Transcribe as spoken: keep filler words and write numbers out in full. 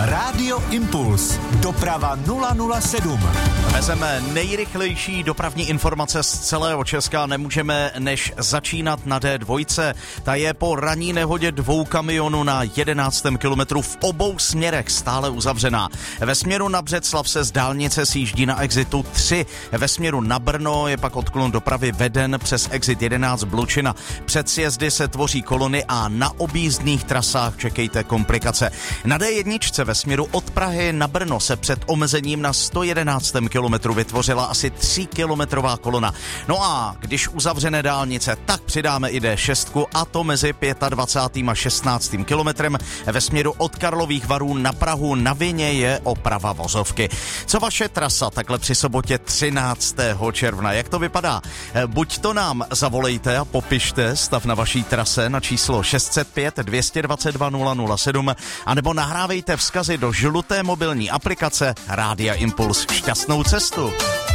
Rádio Impuls. Doprava nula nula sedm. Vezeme nejrychlejší dopravní informace z celého Česka. Nemůžeme než začínat na D dva. Ta je po ranní nehodě dvou kamionů na jedenáctém kilometru v obou směrech stále uzavřená. Ve směru na Břeclav se z dálnice sjíždí na exitu tři. Ve směru na Brno je pak odklon dopravy veden přes exit jedenáct Blučina. Před sjezdy se tvoří kolony a na objízdných trasách čekejte komplikace. Na D jedna ve směru od Prahy na Brno se před omezením na sto jedenáctém kilometru vytvořila asi tříkilometrová kolona. No a když uzavřené dálnice, tak přidáme i D šest, a to mezi dvacátým pátým a šestnáctým kilometrem. Ve směru od Karlových Varů na Prahu na Vině je oprava vozovky. Co vaše trasa takhle při sobotě třináctého června? Jak to vypadá? Buď to nám zavolejte a popište stav na vaší trase na číslo šest set pět dvě stě dvacet dva nula nula sedm, anebo nahrávejte vzkazy do žluté mobilní aplikace Rádia Impuls. Šťastnou cestu!